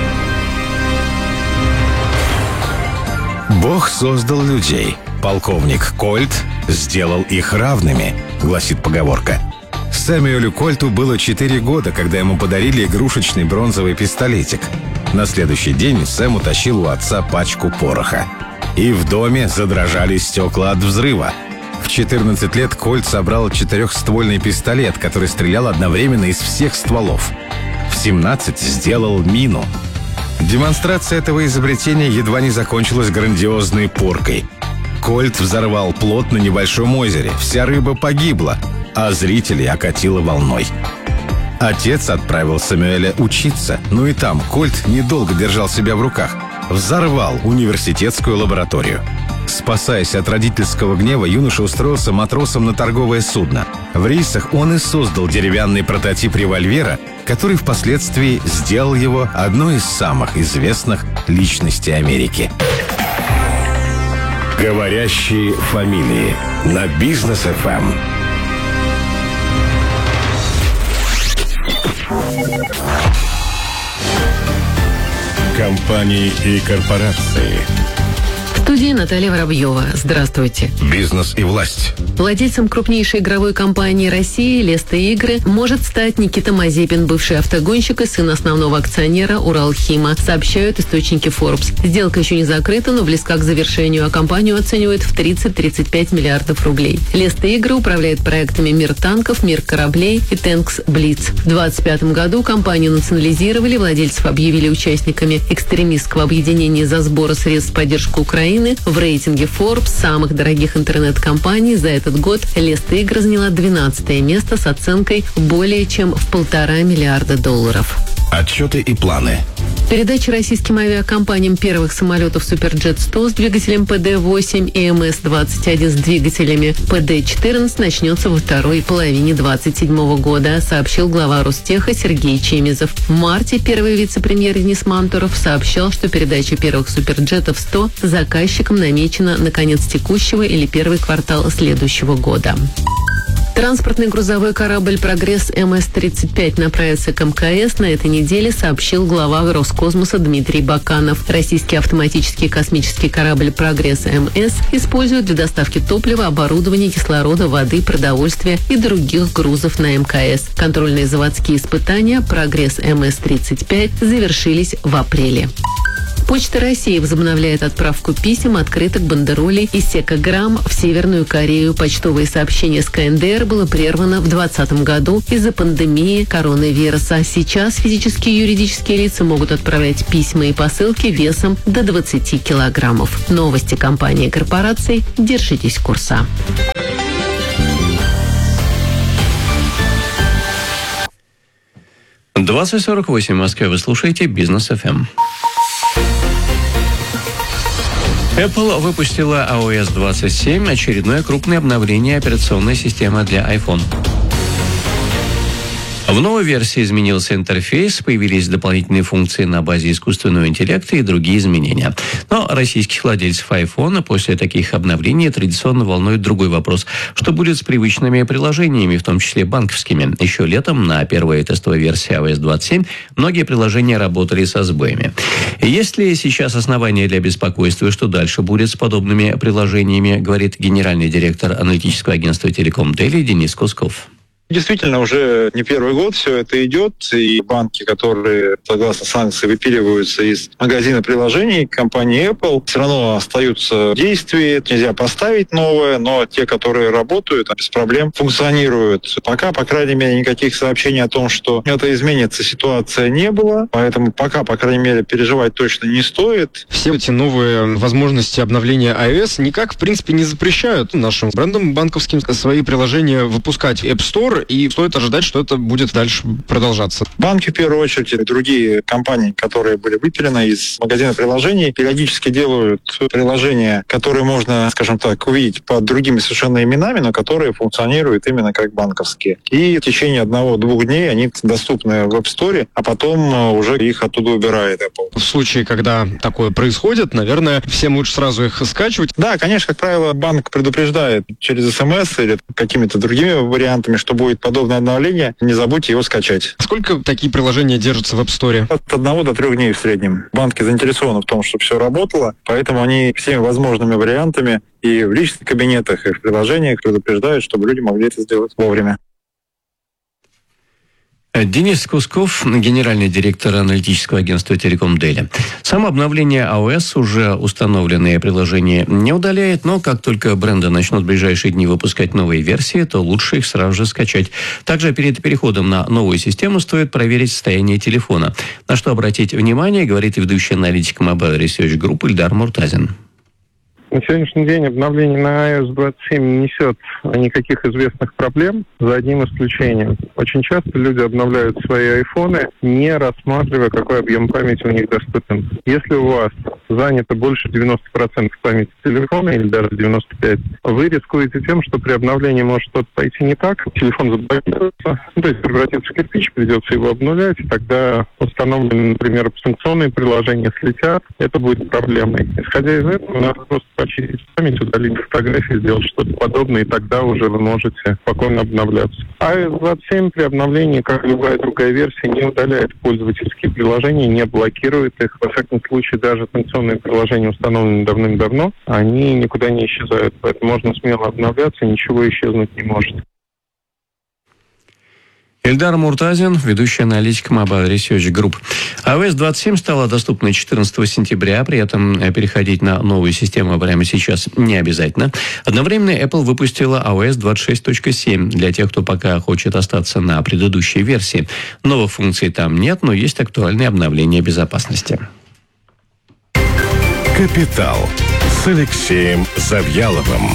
Бог создал людей. Полковник Кольт сделал их равными, гласит поговорка. Сэмюэлю Кольту было четыре года, когда ему подарили игрушечный бронзовый пистолетик. На следующий день Сэм утащил у отца пачку пороха. И в доме задрожали стекла от взрыва. В четырнадцать лет Кольт собрал четырехствольный пистолет, который стрелял одновременно из всех стволов. В семнадцать сделал мину. Демонстрация этого изобретения едва не закончилась грандиозной поркой. Кольт взорвал плот на небольшом озере. Вся рыба погибла, а зрителей окатило волной. Отец отправил Сэмюэля учиться, но и там Кольт недолго держал себя в руках. Взорвал университетскую лабораторию. Спасаясь от родительского гнева, юноша устроился матросом на торговое судно. В рейсах он и создал деревянный прототип револьвера, который впоследствии сделал его одной из самых известных личностей Америки. Говорящие фамилии на Бизнес эф эм. Компании и корпорации. В студии студии Наталья Воробьева. Здравствуйте. Бизнес и власть. Владельцем крупнейшей игровой компании России «Леста Игры» может стать Никита Мазепин, бывший автогонщик и сын основного акционера «Уралхима», сообщают источники Forbes. Сделка еще не закрыта, но близка к завершению, а компанию оценивают в тридцать-тридцать пять миллиардов рублей. «Леста Игры» управляет проектами «Мир танков», «Мир кораблей» и «Тэнкс Блиц». В двадцать пятом году компанию национализировали, владельцев объявили участниками экстремистского объединения за сбор средств в поддержку Украины. В рейтинге Forbes самых дорогих интернет-компаний за этот год «Леста Игры» заняла двенадцатое место с оценкой более чем в полтора миллиарда долларов. Отчеты и планы. Передача российским авиакомпаниям первых самолетов Суперджет сто с двигателем пэ дэ восемь и эм эс двадцать один с двигателями пэ дэ четырнадцать начнется во второй половине двадцать седьмого года, сообщил глава Ростеха Сергей Чемизов. В марте первый вице-премьер Денис Мантуров сообщал, что передача первых Суперджетов сто заказчикам намечена на конец текущего или первый квартал следующего года. Транспортный грузовой корабль «Прогресс эм эс тридцать пять» направится к эм ка эс на этой неделе, сообщил глава Роскосмоса Дмитрий Баканов. Российский автоматический космический корабль «Прогресс эм эс» используют для доставки топлива, оборудования, кислорода, воды, продовольствия и других грузов на эм ка эс. Контрольные заводские испытания «Прогресс эм эс тридцать пять» завершились в апреле. Почта России возобновляет отправку писем, открыток, бандеролей и секограмм в Северную Корею. Почтовые сообщения с ка эн дэ эр было прервано в двадцатом году из-за пандемии коронавируса. Сейчас физические и юридические лица могут отправлять письма и посылки весом до двадцати килограммов. Новости компании и корпораций. Держитесь курса. двадцать сорок восемь в Москве. Вы слушаете Бизнес эф эм. Apple выпустила ай о эс двадцать семь, очередное крупное обновление операционной системы для iPhone. В новой версии изменился интерфейс, появились дополнительные функции на базе искусственного интеллекта и другие изменения. Но российских владельцев iPhone после таких обновлений традиционно волнует другой вопрос. Что будет с привычными приложениями, в том числе банковскими? Еще летом на первой тестовой версии ай о эс двадцать семь многие приложения работали со сбоями. Есть ли сейчас основания для беспокойства, что дальше будет с подобными приложениями, говорит генеральный директор аналитического агентства «Телеком Дели» Денис Кусков. Действительно, уже не первый год все это идет, и банки, которые, согласно санкции, выпиливаются из магазина приложений компании Apple, все равно остаются в действии, нельзя поставить новое, но те, которые работают, без проблем функционируют. Пока, по крайней мере, никаких сообщений о том, что это изменится, ситуация не было, поэтому пока, по крайней мере, переживать точно не стоит. Все эти новые возможности обновления iOS никак, в принципе, не запрещают нашим брендам банковским свои приложения выпускать в App Store, и стоит ожидать, что это будет дальше продолжаться. Банки, в первую очередь, и другие компании, которые были выпилены из магазина приложений, периодически делают приложения, которые можно, скажем так, увидеть под другими совершенно именами, но которые функционируют именно как банковские. И в течение одного-двух дней они доступны в App Store, а потом уже их оттуда убирает Apple. В случае, когда такое происходит, наверное, всем лучше сразу их скачивать. Да, конечно, как правило, банк предупреждает через смс или какими-то другими вариантами, что будет подобное обновление, не забудьте его скачать. Сколько такие приложения держатся в App Store? От одного до трех дней в среднем. Банки заинтересованы в том, чтобы все работало, поэтому они всеми возможными вариантами и в личных кабинетах, и в приложениях предупреждают, чтобы люди могли это сделать вовремя. Денис Кусков, генеральный директор аналитического агентства «Телеком Дели». Само обновление iOS уже установленные приложения не удаляет, но как только бренды начнут в ближайшие дни выпускать новые версии, то лучше их сразу же скачать. Также перед переходом на новую систему стоит проверить состояние телефона. На что обратить внимание, говорит ведущий аналитик Mobile Research Group Ильдар Муртазин. На сегодняшний день обновление на ай о эс двадцать семь не несет никаких известных проблем, за одним исключением. Очень часто люди обновляют свои айфоны, не рассматривая, какой объем памяти у них доступен. Если у вас занято больше девяносто процентов памяти телефона, или даже девяносто пять процентов, вы рискуете тем, что при обновлении может что-то пойти не так, телефон заблокируется, ну, то есть превратится в кирпич, придется его обнулять, и тогда установленные, например, санкционные приложения слетят, это будет проблемой. Исходя из этого, надо просто почистить память, удалить фотографии, сделать что-то подобное, и тогда уже вы можете спокойно обновляться. ай о эс двадцать семь при обновлении, как любая другая версия, не удаляет пользовательские приложения, не блокирует их. Во всяком случае, даже санкционные приложения, установленные давным-давно, они никуда не исчезают. Поэтому можно смело обновляться, ничего исчезнуть не может. Эльдар Муртазин, ведущий аналитик Mobile Research Group. ай о эс двадцать семь стала доступной четырнадцатого сентября, при этом переходить на новую систему прямо сейчас не обязательно. Одновременно Apple выпустила ай о эс двадцать шесть точка семь для тех, кто пока хочет остаться на предыдущей версии. Новых функций там нет, но есть актуальные обновления безопасности. «Капитал» с Алексеем Завьяловым.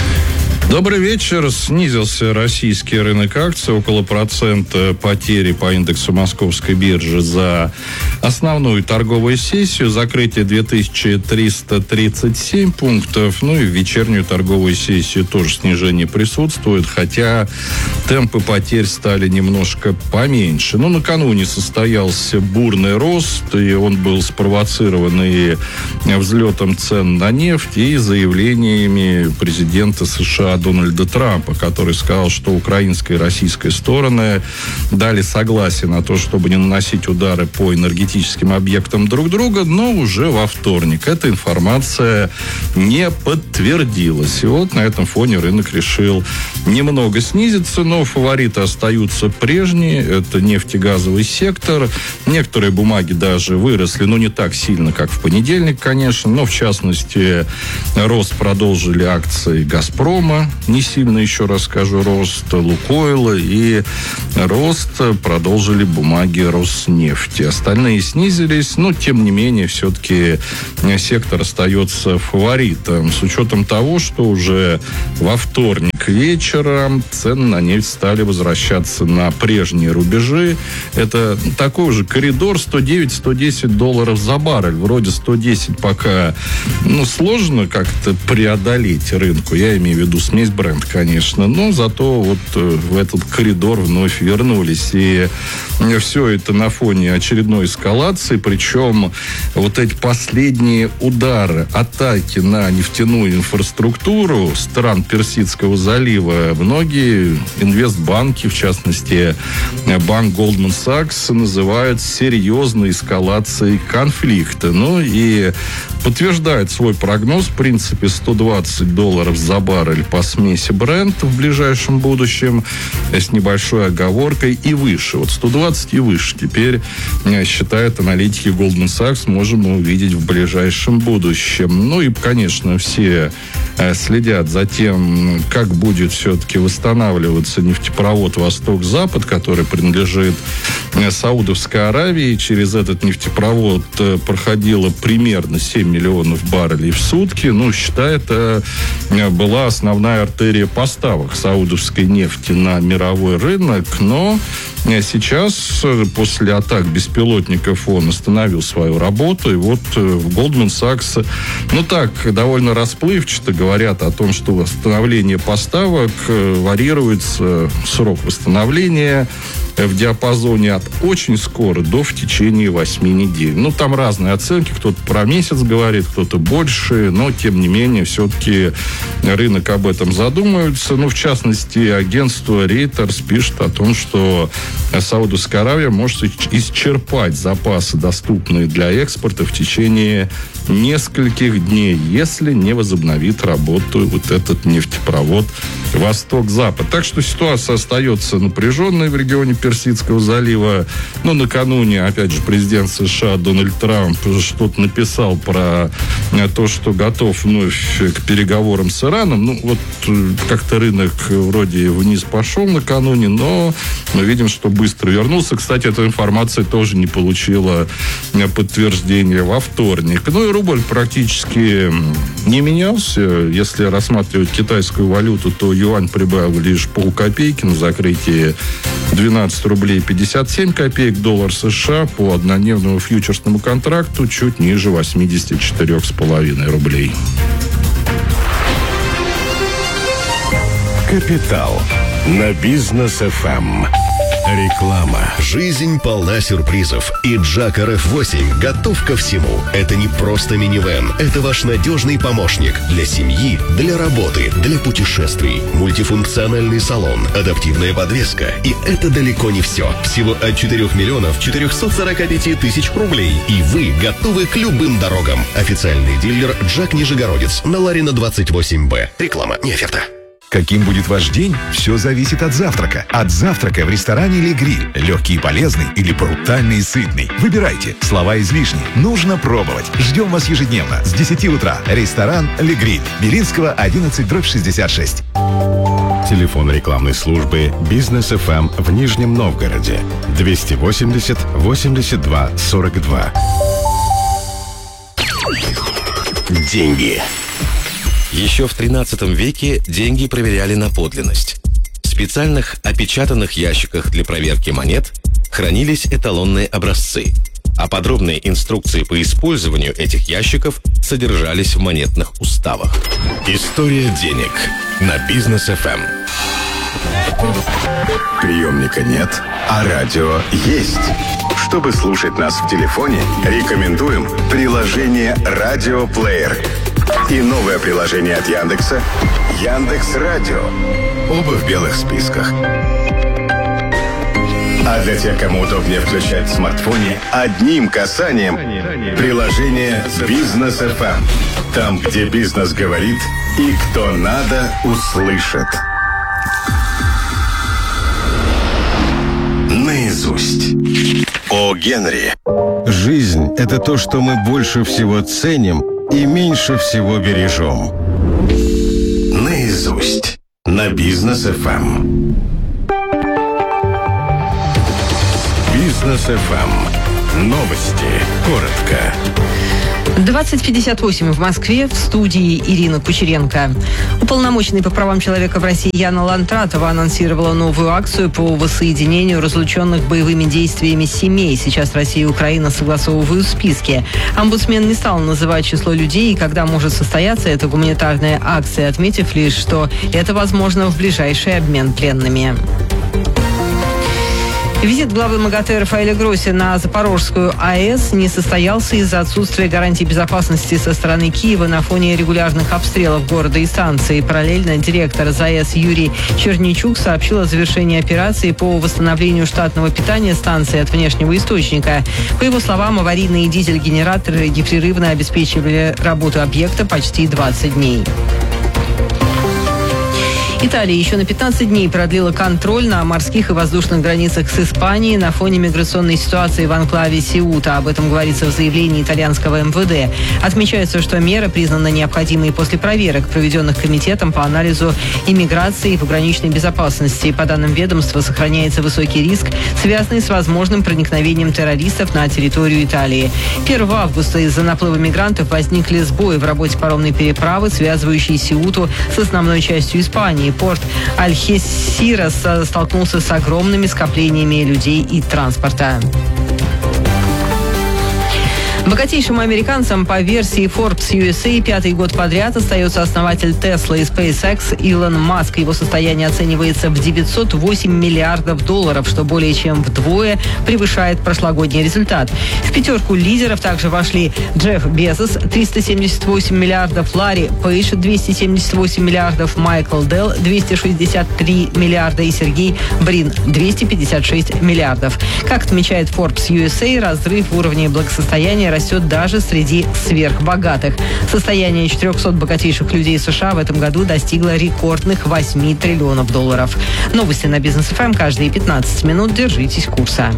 Добрый вечер. Снизился российский рынок акций. Около процента потери по индексу Московской биржи за основную торговую сессию. Закрытие две тысячи триста тридцать семь пунктов. Ну и в вечернюю торговую сессию тоже снижение присутствует. Хотя темпы потерь стали немножко поменьше. Но накануне состоялся бурный рост. И он был спровоцирован и взлетом цен на нефть, и заявлениями президента США Дональда Трампа, который сказал, что украинская и российская стороны дали согласие на то, чтобы не наносить удары по энергетическим объектам друг друга, но уже во вторник. Эта информация не подтвердилась. И вот на этом фоне рынок решил немного снизиться, но фавориты остаются прежние. Это нефтегазовый сектор. Некоторые бумаги даже выросли, но не так сильно, как в понедельник, конечно. Но, в частности, рост продолжили акции «Газпрома». Не сильно, еще раз скажу, рост «Лукойла», и рост продолжили бумаги «Роснефти». Остальные снизились, но, тем не менее, все-таки сектор остается фаворитом. С учетом того, что уже во вторник вечером цены на нефть стали возвращаться на прежние рубежи. Это такой же коридор сто девять - сто десять долларов за баррель. Вроде сто десять пока, ну, сложно как-то преодолеть рынку. Я имею в виду смесь бренд, конечно, но зато вот в этот коридор вновь вернулись. И все это на фоне очередной эскалации, причем вот эти последние удары, атаки на нефтяную инфраструктуру стран Персидского залива, многие инвестбанки, в частности, банк Goldman Sachs, называют серьезной эскалацией конфликта. Ну и подтверждает свой прогноз, в принципе, сто двадцать долларов за баррель по смеси Brent в ближайшем будущем, с небольшой оговоркой, и выше. Вот сто двадцать и выше. Теперь, считают аналитики Goldman Sachs, можем увидеть в ближайшем будущем. Ну и, конечно, все следят за тем, как будет все-таки восстанавливаться нефтепровод «Восток-Запад», который принадлежит Саудовской Аравии. Через этот нефтепровод проходило примерно семь миллионов баррелей в сутки. Ну, считай, это была основная артерия поставок саудовской нефти на мировой рынок. Но сейчас, после атак беспилотников, он остановил свою работу. И вот в Goldman Sachs, ну так, довольно расплывчато говорят о том, что восстановление поставок варьируется, срок восстановления в диапазоне от очень скоро до в течение восьми недель. Ну, там разные оценки. Кто-то про месяц говорит, кто-то больше. Но, тем не менее, все-таки рынок об этом задумывается. Ну, в частности, агентство Reuters пишет о том, что Саудовская Аравия может исчерпать запасы, доступные для экспорта, в течение нескольких дней, если не возобновит работу вот этот нефтепровод «Восток-Запад». Так что ситуация остается напряженной в регионе Персидского залива. Но накануне, опять же, президент США Дональд Трамп что-то написал про то, что готов вновь к переговорам с Ираном. Ну, вот как-то рынок вроде вниз пошел накануне, но мы видим, что быстро вернулся. Кстати, эта информация тоже не получила подтверждения во вторник. Ну и рубль практически не менялся. Если рассматривать китайскую валюту, то юань прибавил лишь полкопейки на закрытии двенадцать рублей пятьдесят семь копеек. Доллар США по однодневному фьючерсному контракту чуть ниже восемьдесят четыре с половиной рублей. «Капитал» на Бизнес эф эм. Реклама. Жизнь полна сюрпризов. И Джак эр эф восемь готов ко всему. Это не просто минивэн. Это ваш надежный помощник для семьи, для работы, для путешествий. Мультифункциональный салон, адаптивная подвеска. И это далеко не все. Всего от четырёх миллионов четырехсот сорока пяти тысяч рублей. И вы готовы к любым дорогам. Официальный дилер Джак Нижегородец на Ларина двадцать восемь бэ. Реклама, не оферта. Каким будет ваш день, все зависит от завтрака. От завтрака в ресторане «Ле Гриль». Легкий и полезный или брутальный и сытный. Выбирайте. Слова излишни. Нужно пробовать. Ждем вас ежедневно с десяти утра. Ресторан «Ле Гриль». Белинского, одиннадцать, дробь шестьдесят шесть. Телефон рекламной службы «Бизнес эф эм» в Нижнем Новгороде. двести восемьдесят восемьдесят два сорок два. Деньги. Еще в тринадцатом веке деньги проверяли на подлинность. В специальных опечатанных ящиках для проверки монет хранились эталонные образцы, а подробные инструкции по использованию этих ящиков содержались в монетных уставах. История денег на Бизнес эф эм. Приемника нет, а радио есть. Чтобы слушать нас в телефоне, рекомендуем приложение «Радиоплеер» и новое приложение от Яндекса «Яндекс.Радио». Оба в белых списках. А для тех, кому удобнее включать в смартфоне, одним касанием приложение «Бизнес эф эм». Там, где бизнес говорит и кто надо, услышит. Наизусть. О Генри. Жизнь – это то, что мы больше всего ценим и меньше всего бережем. Наизусть. На Бизнес эф эм. Бизнес эф эм. Новости. Коротко. двадцать пятьдесят восемь в Москве, в студии Ирина Кучеренко. Уполномоченный по правам человека в России Яна Лантратова анонсировала новую акцию по воссоединению разлученных боевыми действиями семей. Сейчас Россия и Украина согласовывают списки. Омбудсмен не стал называть число людей и когда может состояться эта гуманитарная акция, отметив лишь, что это возможно в ближайший обмен пленными. Визит главы МАГАТЭ Рафаэля Гросси на Запорожскую АЭС не состоялся из-за отсутствия гарантий безопасности со стороны Киева на фоне регулярных обстрелов города и станции. Параллельно директор ЗАЭС Юрий Черничук сообщил о завершении операции по восстановлению штатного питания станции от внешнего источника. По его словам, аварийные дизель-генераторы непрерывно обеспечивали работу объекта почти двадцать дней. Италия еще на пятнадцать дней продлила контроль на морских и воздушных границах с Испанией на фоне миграционной ситуации в анклаве Сеута. Об этом говорится в заявлении итальянского эм вэ дэ. Отмечается, что мера признана необходимой после проверок, проведенных комитетом по анализу иммиграции и пограничной безопасности. По данным ведомства, сохраняется высокий риск, связанный с возможным проникновением террористов на территорию Италии. первого августа из-за наплыва мигрантов возникли сбои в работе паромной переправы, связывающей Сеуту с основной частью Испании. Порт Альхесирас столкнулся с огромными скоплениями людей и транспорта. Богатейшим американцем по версии Forbes ю эс эй пятый год подряд остается основатель Tesla и SpaceX Илон Маск. Его состояние оценивается в девятьсот восемь миллиардов долларов, что более чем вдвое превышает прошлогодний результат. В пятерку лидеров также вошли Джефф Безос триста семьдесят восемь миллиардов, Ларри Пейдж двести семьдесят восемь миллиардов, Майкл Делл двести шестьдесят три миллиарда и Сергей Брин двести пятьдесят шесть миллиардов. Как отмечает Forbes ю эс эй, разрыв в уровне благосостояния растет даже среди сверхбогатых. Состояние четырехсот богатейших людей США в этом году достигло рекордных восьми триллионов долларов. Новости на Бизнес эф эм каждые пятнадцать минут. Держитесь курса.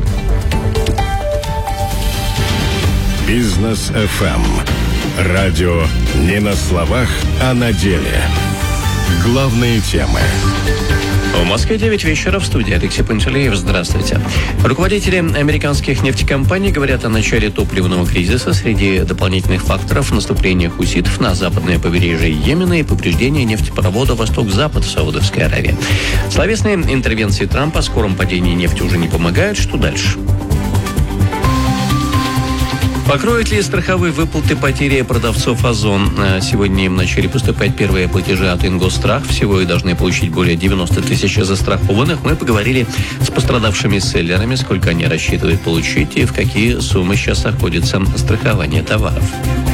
Бизнес эф эм. Радио не на словах, а на деле. Главные темы. В Москве девять вечера, в студии Алексей Пантелеев. Здравствуйте. Руководители американских нефтекомпаний говорят о начале топливного кризиса. Среди дополнительных факторов наступление хуситов на западное побережье Йемена и повреждение нефтепровода Восток-Запад в Саудовской Аравии. Словесные интервенции Трампа о скором падении нефти уже не помогают. Что дальше? Покроют ли страховые выплаты потери продавцов Озон? Сегодня им начали поступать первые платежи от Ингосстрах. Всего и должны получить более девяносто тысяч застрахованных. Мы поговорили с пострадавшими селлерами, сколько они рассчитывают получить и в какие суммы сейчас обходится страхование товаров.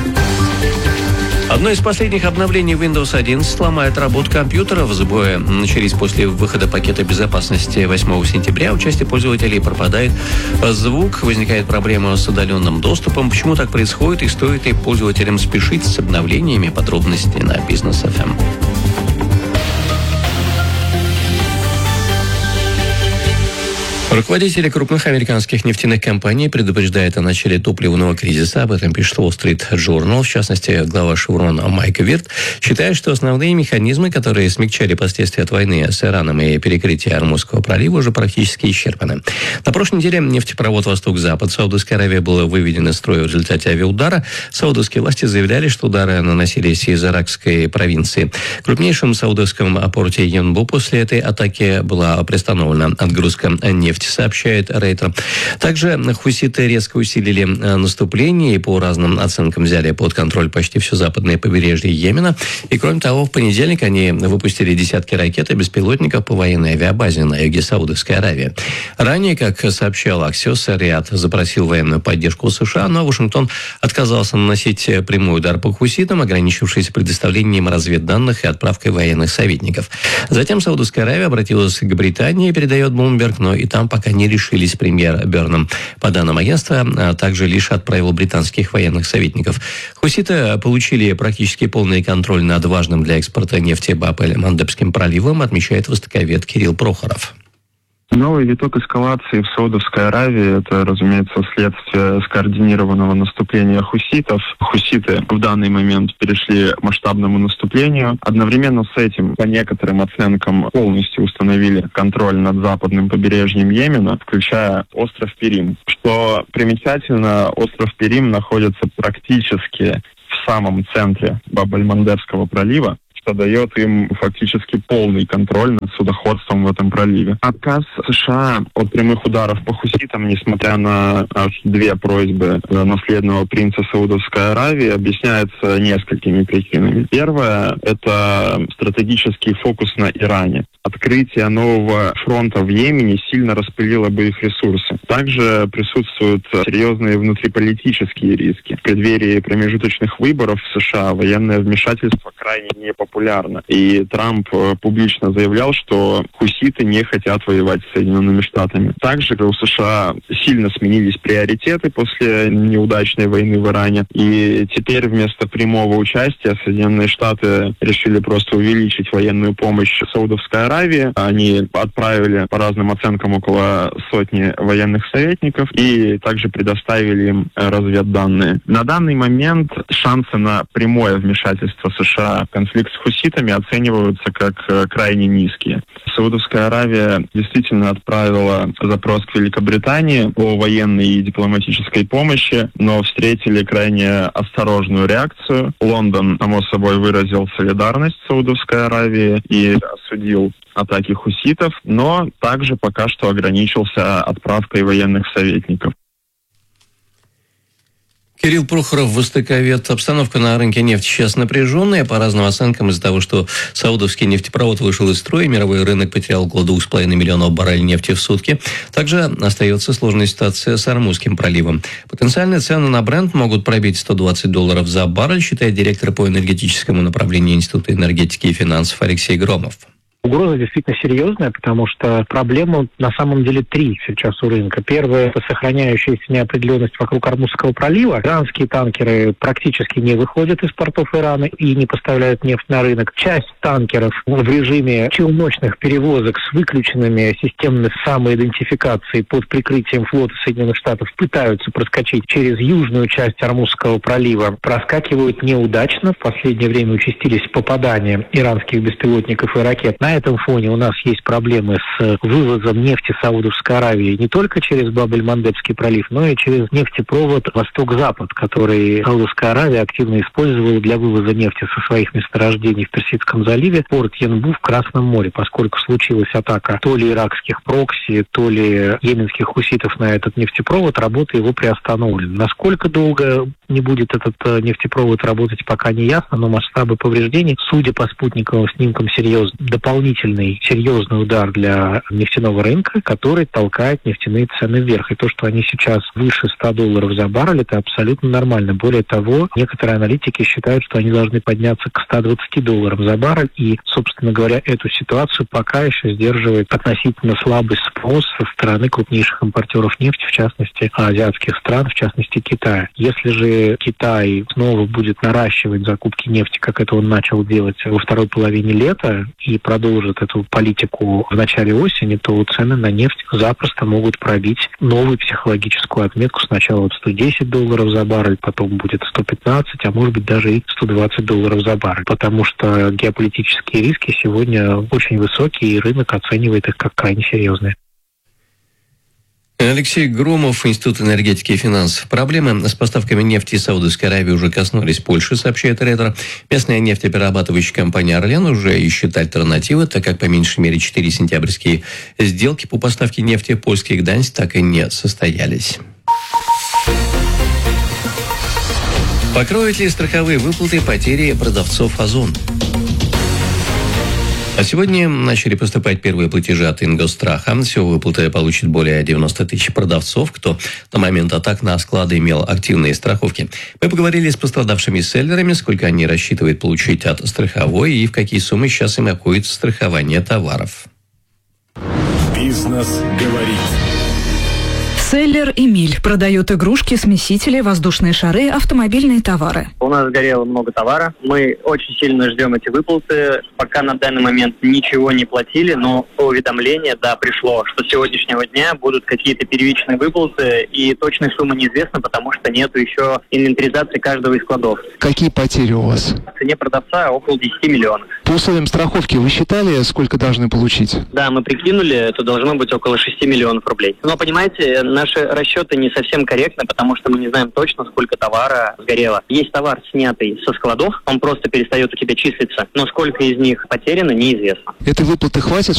Одно из последних обновлений Windows одиннадцать ломает работу компьютеров. Сбои начались после выхода пакета безопасности восьмого сентября. У части пользователей пропадает звук, возникает проблема с удаленным доступом. Почему так происходит и стоит ли пользователям спешить с обновлениями? Подробности на Business эф эм. Руководители крупных американских нефтяных компаний предупреждают о начале топливного кризиса. Об этом пишет Wall Street Journal. В частности, глава Chevron Майк Вирт считает, что основные механизмы, которые смягчали последствия от войны с Ираном и перекрытия Ормузского пролива, уже практически исчерпаны. На прошлой неделе нефтепровод «Восток-Запад» Саудовской Аравии был выведен из строя в результате авиаудара. Саудовские власти заявляли, что удары наносились из иракской провинции. В крупнейшем саудовском порте Янбу после этой атаки была приостановлена отгрузка нефти, сообщает Рейтер. Также хуситы резко усилили наступление и по разным оценкам взяли под контроль почти все западное побережье Йемена. И кроме того, в понедельник они выпустили десятки ракет и беспилотников по военной авиабазе на юге Саудовской Аравии. Ранее, как сообщал Axios, Риад запросил военную поддержку США, но Вашингтон отказался наносить прямой удар по хуситам, ограничившись предоставлением разведданных и отправкой военных советников. Затем Саудовская Аравия обратилась к Британии, передает Bloomberg, но и там пока не решились премьер Берном. По данным агентства, а также лишь отправил британских военных советников. Хуситы получили практически полный контроль над важным для экспорта нефти Баб-эль-Мандебским проливом, отмечает востоковед Кирилл Прохоров. Новый виток эскалации в Саудовской Аравии – это, разумеется, следствие скоординированного наступления хуситов. Хуситы в данный момент перешли к масштабному наступлению. Одновременно с этим, по некоторым оценкам, полностью установили контроль над западным побережьем Йемена, включая остров Перим. Что примечательно, остров Перим находится практически в самом центре Баб-эль-Мандебского пролива, что дает им фактически полный контроль над судоходством в этом проливе. Отказ США от прямых ударов по хуситам, несмотря на аж две просьбы наследного принца Саудовской Аравии, объясняется несколькими причинами. Первое – это стратегический фокус на Иране. Открытие нового фронта в Йемене сильно распылило бы их ресурсы. Также присутствуют серьезные внутриполитические риски. В преддверии промежуточных выборов в США военное вмешательство крайне непопулярно. И Трамп публично заявлял, что хуситы не хотят воевать с Соединенными Штатами. Также у США сильно сменились приоритеты после неудачной войны в Иране. И теперь вместо прямого участия Соединенные Штаты решили просто увеличить военную помощь Саудовской Аравии. Они отправили, по разным оценкам, около сотни военных советников и также предоставили им разведданные. На данный момент шансы на прямое вмешательство США в конфликт с хуситами оцениваются как крайне низкие. Саудовская Аравия действительно отправила запрос к Великобритании о военной и дипломатической помощи, но встретили крайне осторожную реакцию. Лондон, само собой, выразил солидарность Саудовской Аравии и осудил атаки хуситов, но также пока что ограничился отправкой военных советников. Кирилл Прохоров, востоковед. Обстановка на рынке нефти сейчас напряженная. По разным оценкам, из-за того, что саудовский нефтепровод вышел из строя, мировой рынок потерял около двух с половиной миллионов баррелей нефти в сутки. Также остается сложная ситуация с Ормузским проливом. Потенциальные цены на Брент могут пробить сто двадцать долларов за баррель, считает директор по энергетическому направлению Института энергетики и финансов Алексей Громов. Угроза действительно серьезная, потому что проблема на самом деле три сейчас у рынка. Первое – это сохраняющаяся неопределенность вокруг Ормузского пролива. Иранские танкеры практически не выходят из портов Ирана и не поставляют нефть на рынок. Часть танкеров в режиме челночных перевозок с выключенными системами самоидентификации под прикрытием флота Соединенных Штатов пытаются проскочить через южную часть Ормузского пролива. Проскакивают неудачно. В последнее время участились попадания иранских беспилотников и ракет. На этом фоне у нас есть проблемы с вывозом нефти Саудовской Аравии не только через Баб-эль-Мандебский пролив, но и через нефтепровод Восток-Запад, который Саудовская Аравия активно использовала для вывоза нефти со своих месторождений в Персидском заливе, порт Янбу в Красном море, поскольку случилась атака то ли иракских прокси, то ли йеменских хуситов на этот нефтепровод, работа его приостановлена. Насколько долго не будет этот нефтепровод работать, пока не ясно, но масштабы повреждений, судя по спутниковым снимкам, серьезный, дополнительный серьезный удар для нефтяного рынка, который толкает нефтяные цены вверх. И то, что они сейчас выше ста долларов за баррель, это абсолютно нормально. Более того, некоторые аналитики считают, что они должны подняться к ста двадцати долларам за баррель. И, собственно говоря, эту ситуацию пока еще сдерживает относительно слабый спрос со стороны крупнейших импортеров нефти, в частности, азиатских стран, в частности, Китая. Если же Китай снова будет наращивать закупки нефти, как это он начал делать во второй половине лета, и продолжит эту политику в начале осени, то цены на нефть запросто могут пробить новую психологическую отметку. Сначала вот сто десять долларов за баррель, потом будет сто пятнадцать, а может быть даже и сто двадцать долларов за баррель. Потому что геополитические риски сегодня очень высокие, и рынок оценивает их как крайне серьезные. Алексей Громов, Институт энергетики и финансов. Проблемы с поставками нефти из Саудовской Аравии уже коснулись Польши, сообщает Ретро. Местная нефтеперерабатывающая компания «Орлен» уже ищет альтернативы, так как по меньшей мере четыре сентябрьские сделки по поставке нефти в польский Гданьск так и не состоялись. Покроют ли страховые выплаты потери продавцов «Озон»? А сегодня начали поступать первые платежи от Ингосстрах. Всего выплаты получит более девяноста тысяч продавцов, кто на момент атак на склады имел активные страховки. Мы поговорили с пострадавшими селлерами, сколько они рассчитывают получить от страховой и в какие суммы сейчас им обходится страхование товаров. Бизнес говорит. Селлер Эмиль продает игрушки, смесители, воздушные шары, автомобильные товары. У нас сгорело много товара. Мы очень сильно ждем эти выплаты. Пока на данный момент ничего не платили, но уведомление, да, пришло, что с сегодняшнего дня будут какие-то первичные выплаты, и точная сумма неизвестна, потому что нету еще инвентаризации каждого из складов. Какие потери у вас? В цене продавца около десяти миллионов. По условиям страховки вы считали, сколько должны получить? Да, мы прикинули, это должно быть около шести миллионов рублей. Но, понимаете, наши расчеты не совсем корректны, потому что мы не знаем точно, сколько товара сгорело. Есть товар, снятый со складов, он просто перестает у тебя числиться, но сколько из них потеряно, неизвестно. Этой выплаты хватит,